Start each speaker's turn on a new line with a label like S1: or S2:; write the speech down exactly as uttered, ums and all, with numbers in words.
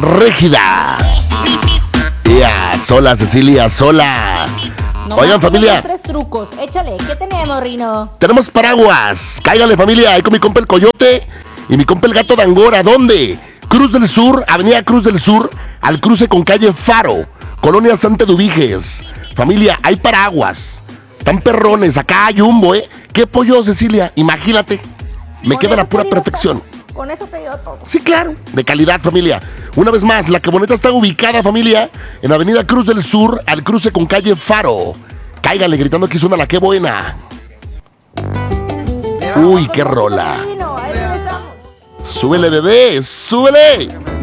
S1: Régida. Ya, sola, Cecilia, sola.
S2: No
S1: Oigan,
S2: más
S1: familia.
S2: Tres trucos. Échale, ¿qué tenemos, Rino?
S1: Tenemos paraguas. Cáigale, familia. Ahí con mi compa el Coyote y mi compa el Gato de Angora. ¿Dónde? Cruz del Sur, Avenida Cruz del Sur, al cruce con calle Faro, Colonia Santa Eduviges. Familia, hay paraguas. Están perrones. Acá hay Jumbo, ¿eh? ¿Qué pollo, Cecilia? Imagínate. Me
S2: Con
S1: queda
S2: eso
S1: la
S2: te
S1: pura
S2: digo
S1: perfección.
S2: todo. Con eso te digo todo.
S1: Sí, claro, de calidad, familia. Una vez más, la camioneta está ubicada, familia, en Avenida Cruz del Sur, al cruce con calle Faro. Cáigale gritando que suena la que buena. Uy, qué rola.
S2: Rino, ahí regresamos.
S1: Súbele, bebé, súbele.